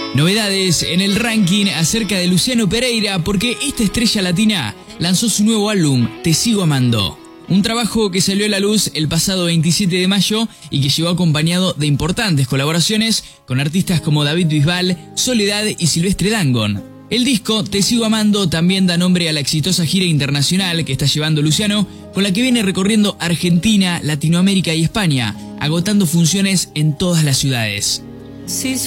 Novedades en el ranking acerca de Luciano Pereira, porque esta estrella latina lanzó su nuevo álbum, Te Sigo Amando. Un trabajo que salió a la luz el pasado 27 de mayo y que llegó acompañado de importantes colaboraciones con artistas como David Bisbal, Soledad y Silvestre Dangond. El disco Te Sigo Amando también da nombre a la exitosa gira internacional que está llevando Luciano, con la que viene recorriendo Argentina, Latinoamérica y España, agotando funciones en todas las ciudades. Si